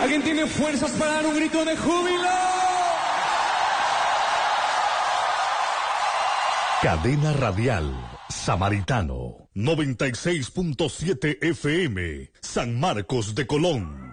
¿Alguien tiene fuerzas para dar un grito de júbilo? Cadena Radial Samaritano 96.7 FM San Marcos de Colón.